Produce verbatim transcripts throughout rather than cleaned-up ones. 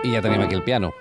I ja tenim aquí el piano.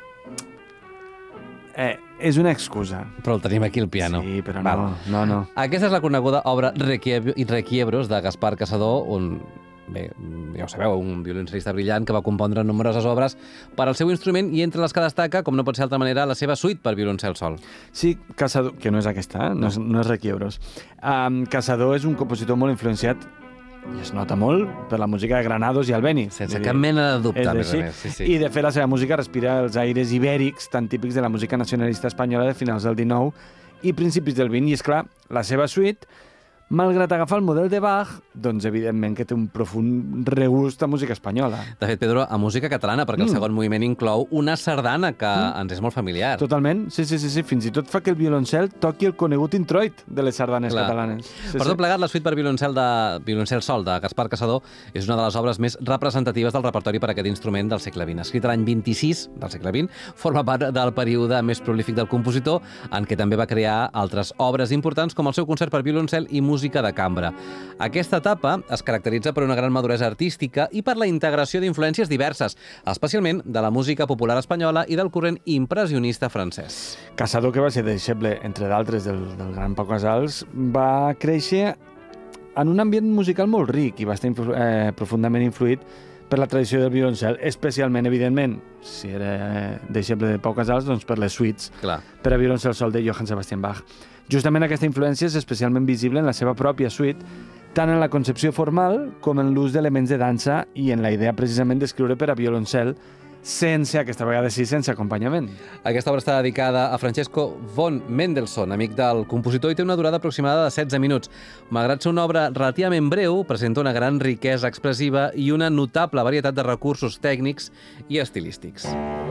Eh, és una excusa. Però el tenim aquí, el piano. Sí, però no, no, no. Aquesta és la coneguda obra Requiebros de Gaspar Cassadó, un, bé, ja ho sabeu, un violoncel·lista brillant que va compondre nombroses obres per al seu instrument i entre les que destaca, com no pot ser d'altra manera, la seva suite per violoncel sol. Sí, Cassadó, que no és aquesta, eh? no, és, no és Requiebros. Um, Cassadó és un compositor molt influenciat, i es nota molt, per la música de Granados i Albéniz. Sense cap mena de dubte, a més a més. Sí, sí. I de fet la seva música respira els aires ibèrics tan típics de la música nacionalista espanyola de finals del dinou i principis del vint. I és clar, la seva suite, malgrat agafar el model de Bach, doncs evidentment que té un profund regust a música espanyola. De fet, Pedro, a música catalana, perquè mm. el segon moviment inclou una sardana que mm. ens és molt familiar. Totalment, sí, sí, sí, sí. Fins i tot fa que el violoncel toqui el conegut introit de les sardanes Clar. catalanes. Sí, per sí. tot plegat, la suite per violoncel, de, violoncel sol de Gaspar Cassadó és una de les obres més representatives del repertori per a aquest instrument del segle vint. Escrit l'any vint-i-sis del segle vint, forma part del període més prolífic del compositor, en què també va crear altres obres importants com el seu concert per violoncel i música de cambra. Aquesta etapa es caracteritza per una gran maduresa artística i per la integració d'influències diverses, especialment de la música popular espanyola i del corrent impressionista francès. Cassadó, que va ser deixeble, entre d'altres, del, del gran Pau Casals, va créixer en un ambient musical molt ric i va estar influ eh, profundament influït per la tradició del violoncel, especialment, evidentment, si era deixeble de Pau Casals, doncs per les suites Clar. per a violoncel sol de Johann Sebastian Bach. Justament aquesta influència és especialment visible en la seva pròpia suite, tant en la concepció formal com en l'ús d'elements de dansa i en la idea precisament d'escriure per a violoncel, sense, aquesta vegada sí, sense acompanyament. Aquesta obra està dedicada a Francesco von Mendelssohn, amic del compositor, i té una durada aproximada de setze minuts. Malgrat ser una obra relativament breu, presenta una gran riquesa expressiva i una notable varietat de recursos tècnics i estilístics.